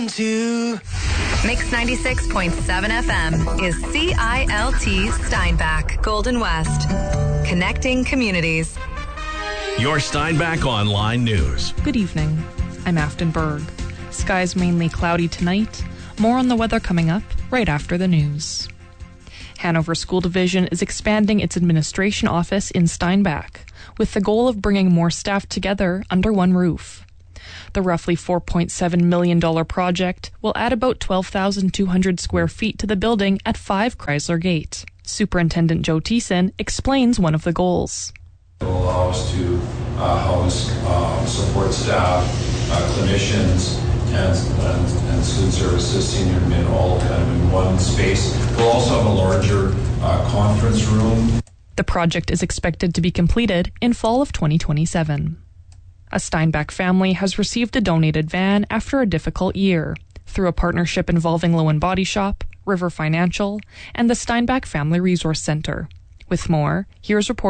Mix 96.7 FM is CILT Steinbach, Golden West. Connecting communities. Your Steinbach Online News. Good evening. I'm Afton Berg. Skies mainly cloudy tonight. More on the weather coming up right after the news. Hanover School Division is expanding its administration office in Steinbach with the goal of bringing more staff together under one roof. The roughly $4.7 million project will add about 12,200 square feet to the building at 5 Chrysler Gate. Superintendent Joe Thiessen explains one of the goals. It will allow us to house support staff, clinicians, and student services, senior, mid, all kind of in one space. We'll also have a larger conference room. The project is expected to be completed in fall of 2027. A Steinbach family has received a donated van after a difficult year through a partnership involving Low & Body Shop, River Financial, and the Steinbach Family Resource Center. With more, here's reporter